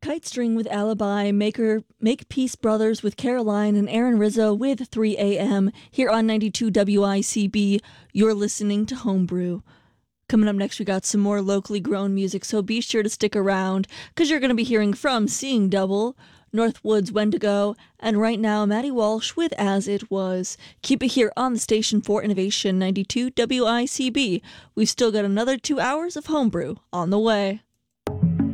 Kite String with Alibi, Make Peace Brothers with Caroline, and Aaron Rizzo with 3 a.m. here on 92 WICB. You're listening to Homebrew. Coming up next, we got some more locally grown music, so be sure to stick around, because you're going to be hearing from Seeing Double, Northwoods Wendigo, and right now, Maddie Walsh with As It Was. Keep it here on the station for Innovation 92 WICB. We've still got another 2 hours of Homebrew on the way.